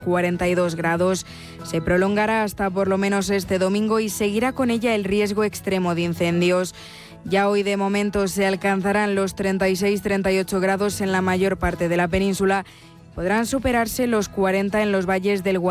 42 grados. Se prolongará hasta por lo menos este domingo y seguirá con ella el riesgo extremo de incendios. Ya hoy de momento se alcanzarán los 36-38 grados en la mayor parte de la península. Podrán superarse los 40 en los valles del Guadalquivir